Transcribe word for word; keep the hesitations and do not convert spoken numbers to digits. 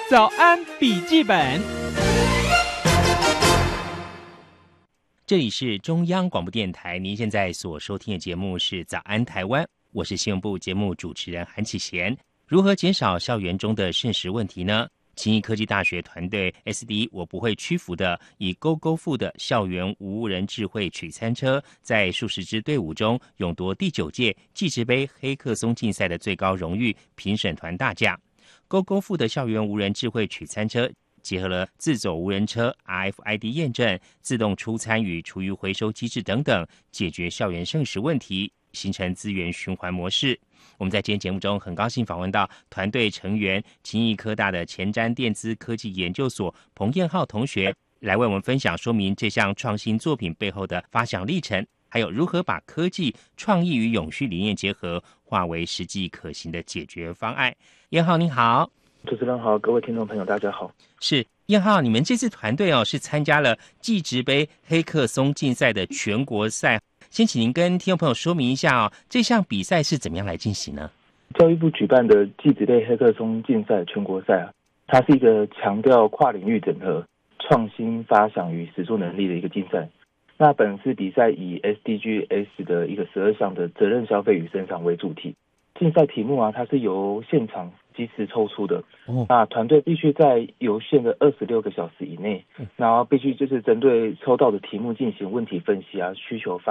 早安笔记本，这里是中央广播电台，您现在所收听的节目是早安台湾，我是新闻部节目主持人韩启贤。如何减少校园中的剩食问题呢？勤益科技大学团队 S D 我不会屈服的，以 GoGoFood 的校园无人智慧取餐车，在数十支队伍中勇夺第九届纪职杯黑客松竞赛的最高荣誉评审团大奖。GoGoFood 的校园无人智慧取餐车结合了自走无人车、R F I D 验证、自动出餐与厨余回收机制等等，解决校园剩食问题，形成资源循环模式。我们在今天节目中很高兴访问到团队成员勤益科大的前瞻电资科技研究所彭彦浩同学，来为我们分享说明这项创新作品背后的发想历程，还有如何把科技创意与永续理念结合，化为实际可行的解决方案。彦浩您好。 主持人好，各位听众朋友大家好。 是彦浩，你们这次团队哦是参加了纪职杯黑客松竞赛的全国赛，先请您跟听众朋友说明一下哦，这项比赛是怎么样来进行呢？ 教育部举办的纪职杯黑客松竞赛全国赛啊，它是一个强调跨领域整合、创新发想与实作能力的一个竞赛。那本次比赛以 S D G S 的一个十二项的责任消费与生产为主题。竞赛题目啊，它是由现场即时抽出的。哦，那团队必须在有限的二十六个小时以内，然后必须就是针对抽到的题目进行问题分析啊、需求发